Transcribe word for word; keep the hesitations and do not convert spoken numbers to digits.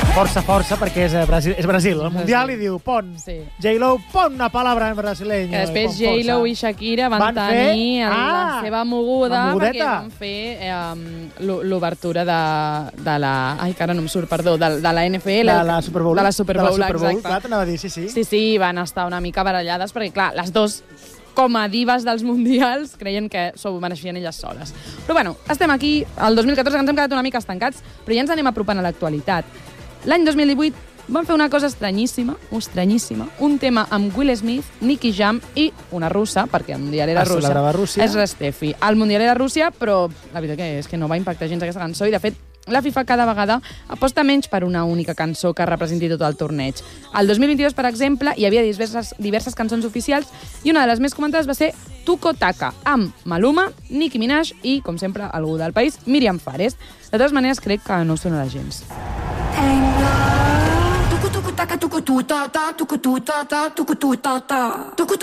Força, força, perquè és Brasil, és Brasil. El Mundial i diu, pon, Sí. J-Lo, pon una palabra en brasileño. Que després J-Lo i Shakira van, Van fer- tenir el, Ah, la seva moguda la perquè mogudeta. van fer eh, l'o- l'obertura de, de la... Ai, que ara no em surt, perdó, de, de la N F L. De la Super Bowl. De la Super Bowl, de la Super Bowl, exacte. clar, t'anava a dir, sí, sí. Sí, sí, van estar una mica barallades perquè, clar, les dos com a divas dels mundials creien que s'ho mereixien elles soles. Però bueno, estem aquí, el dos mil catorze, que ens hem quedat una mica estancats, però ja ens anem apropant a l'actualitat. L'any dos mil divuit van fer una cosa estranyíssima, estranyíssima, un tema amb Will Smith, Nicky Jam i una russa, perquè el Mundial era Es Rússia. celebrava a Rússia. És Restefi. El Mundial era Rússia, però la veritat que és que no va impactar gens aquesta cançó i, de fet, la FIFA cada vegada aposta menys per una única cançó que representi tot el torneig. El dos mil vint-i-dos, per exemple, hi havia diverses, diverses cançons oficials i una de les més comentades va ser Tuco Taka, amb Maluma, Nicki Minaj i, com sempre, algú del país, Miriam Fares. De totes maneres, crec que no sonarà gens. Tucu tucu taka tucu tu ta ta tucu tu ta ta tucu tu ta ta tucu